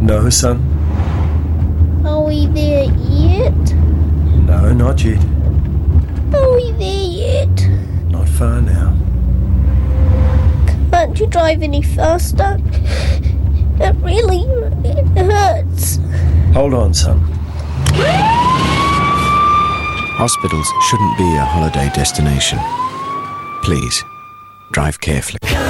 No, son. Are we there yet? No, not yet. Are we there yet? Not far now. Can't you drive any faster? It really hurts. Hold on, son. Hospitals shouldn't be a holiday destination. Please, drive carefully.